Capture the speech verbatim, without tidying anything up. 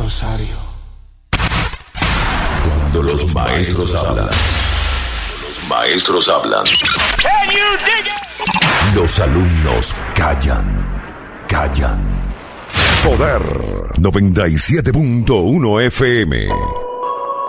Rosario. Cuando los maestros hablan, los maestros hablan. Los alumnos callan, callan. Poder noventa y siete punto uno F M.